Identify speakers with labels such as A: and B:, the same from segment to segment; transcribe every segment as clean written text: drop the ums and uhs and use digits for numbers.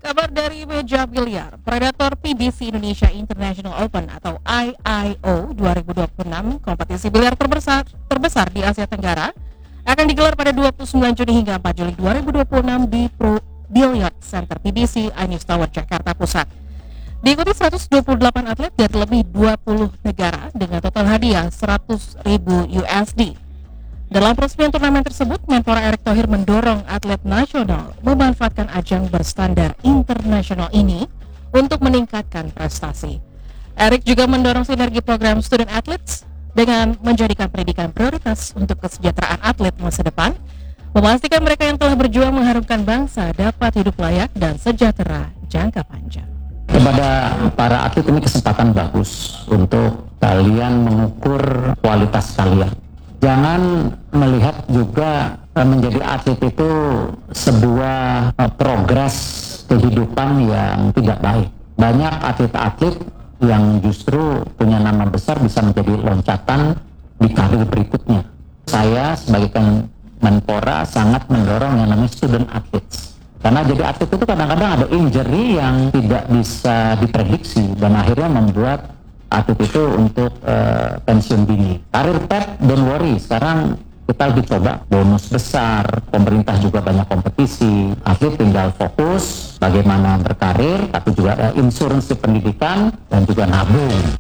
A: Kabar dari meja biliar, Predator PBC Indonesia International Open atau IIO 2026, kompetisi biliar terbesar di Asia Tenggara, akan digelar pada 29 Juni hingga 4 Juli 2026 di Pro Billiard Center PBC Ainis Tower, Jakarta Pusat. Diikuti 128 atlet dari lebih 20 negara dengan total hadiah 100.000 USD. Dalam peresmian turnamen tersebut, Menpora Erick Thohir mendorong atlet nasional memanfaatkan ajang berstandar internasional ini untuk meningkatkan prestasi. Erick juga mendorong sinergi program Student Athletes dengan menjadikan pendidikan prioritas untuk kesejahteraan atlet masa depan, memastikan mereka yang telah berjuang mengharumkan bangsa dapat hidup layak dan sejahtera jangka panjang.
B: Kepada para atlet ini kesempatan bagus untuk kalian mengukur kualitas kalian. Jangan melihat juga menjadi atlet itu sebuah progres kehidupan yang tidak baik. Banyak atlet-atlet yang justru punya nama besar bisa menjadi loncatan di karir berikutnya. Saya sebagai Menpora sangat mendorong yang namanya student athletes. Karena jadi atlet itu kadang-kadang ada injury yang tidak bisa diprediksi dan akhirnya membuat atlet itu untuk pensiun dini. Karir pet, don't worry, sekarang kita lebih coba bonus besar, pemerintah juga banyak kompetisi, atlet tinggal fokus bagaimana berkarir, tapi juga ada insuransi pendidikan dan juga nabung.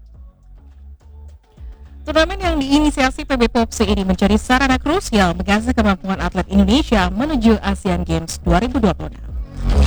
A: Turnamen yang diinisiasi PB POPC ini menjadi sarana krusial mengasah kemampuan atlet Indonesia menuju Asian Games 2026.